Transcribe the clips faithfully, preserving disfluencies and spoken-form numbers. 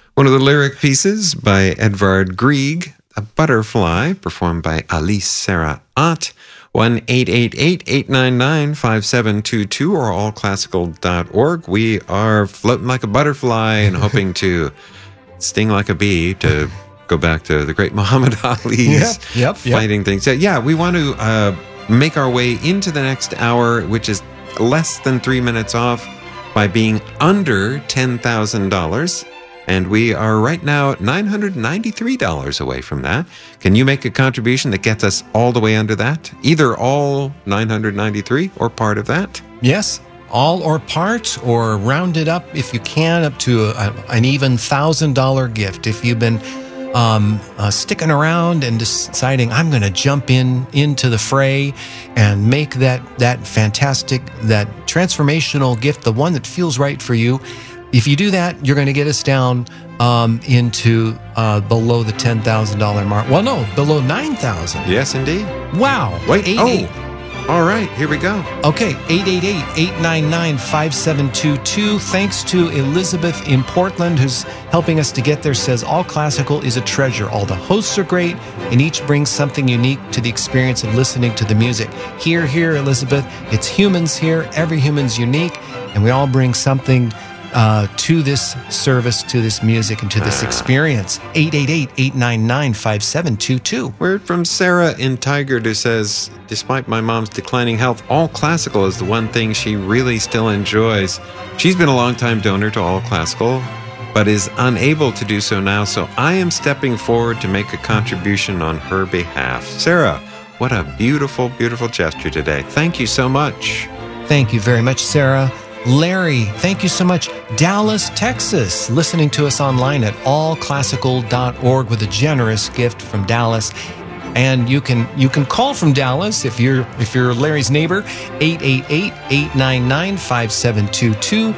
One of the lyric pieces by Edvard Grieg, A Butterfly, performed by Alice Sarah Ott. one eight eight eight, eight nine nine, five seven two two or all classical dot org. We are floating like a butterfly and hoping to sting like a bee, to go back to the great Muhammad Ali's yep, yep, fighting yep. things. So, yeah, we want to uh, make our way into the next hour, which is less than three minutes off, by being under ten thousand dollars. And we are right now nine hundred ninety-three dollars away from that. Can you make a contribution that gets us all the way under that? Either all nine hundred ninety-three or part of that? Yes, all or part, or round it up if you can up to a, an even one thousand dollars gift. If you've been um, uh, sticking around and deciding, I'm going to jump in into the fray and make that, that fantastic, that transformational gift, the one that feels right for you. If you do that, you're going to get us down um, into uh, below the ten thousand dollars mark. Well, no, below nine thousand dollars. Yes, indeed. Wow. Wait, eight, oh, eight. All right, here we go. Okay, eight eight eight, eight nine nine, five seven two two. Thanks to Elizabeth in Portland, who's helping us to get there, says, all classical is a treasure. All the hosts are great, and each brings something unique to the experience of listening to the music. Here, here, Elizabeth, it's humans here. Every human's unique, and we all bring something Uh, to this service, to this music, and to this experience. eight eight eight, eight nine nine, five seven two two. Word from Sarah in Tigard, who says, despite my mom's declining health, all classical is the one thing she really still enjoys. She's been a long-time donor to all classical, but is unable to do so now, so I am stepping forward to make a contribution on her behalf. Sarah, what a beautiful, beautiful gesture today. Thank you so much. Thank you very much, Sarah. Larry, thank you so much. Dallas, Texas, listening to us online at all classical dot org with a generous gift from Dallas. And you can you can call from Dallas if you're if you're Larry's neighbor, eight eight eight, eight nine nine, five seven two two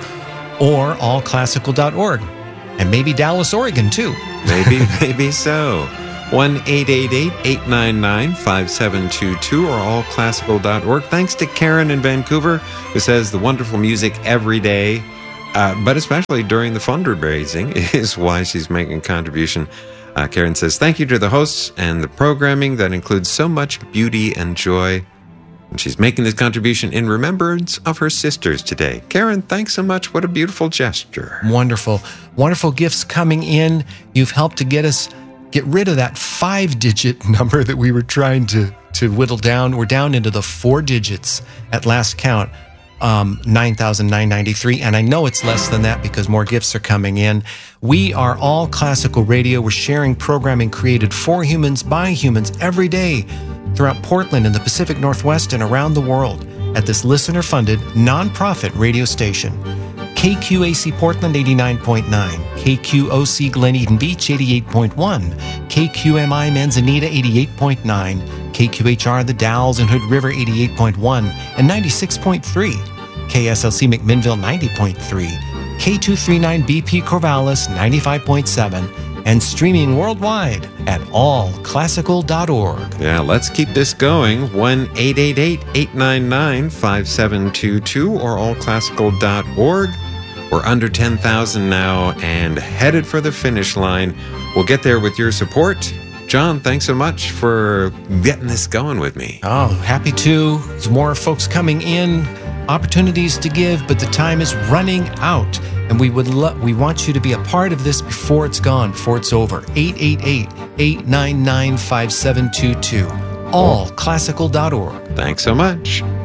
or all classical dot org. And maybe Dallas, Oregon too. Maybe, maybe so. one eight eight eight, eight nine nine, five seven two two or all classical dot org. Thanks to Karen in Vancouver, who says the wonderful music every day, uh, but especially during the fundraising, is why she's making a contribution. Uh, Karen says, thank you to the hosts and the programming that includes so much beauty and joy. And she's making this contribution in remembrance of her sisters today. Karen, thanks so much. What a beautiful gesture. Wonderful. Wonderful gifts coming in. You've helped to get us get rid of that five-digit number that we were trying to, to whittle down. We're down into the four digits at last count, um, nine thousand nine hundred ninety-three. And I know it's less than that because more gifts are coming in. We are All Classical Radio. We're sharing programming created for humans, by humans, every day throughout Portland and the Pacific Northwest and around the world at this listener-funded, nonprofit radio station. K Q A C Portland eighty-nine point nine, K Q O C Glen Eden Beach eighty-eight point one, K Q M I Manzanita eighty-eight point nine, K Q H R The Dalles and Hood River eighty-eight point one and ninety-six point three, K S L C McMinnville ninety point three, K two thirty-nine B P Corvallis ninety-five point seven, and streaming worldwide at all classical dot org. Yeah, let's keep this going. one eight eight eight, eight nine nine, five seven two two or all classical dot org. We're under ten thousand now and headed for the finish line. We'll get there with your support. John, thanks so much for getting this going with me. Oh, happy to. There's more folks coming in, opportunities to give, but the time is running out. And we would lo- we want you to be a part of this before it's gone, before it's over. eight eight eight, eight nine nine, five seven two two. all classical dot org. Thanks so much.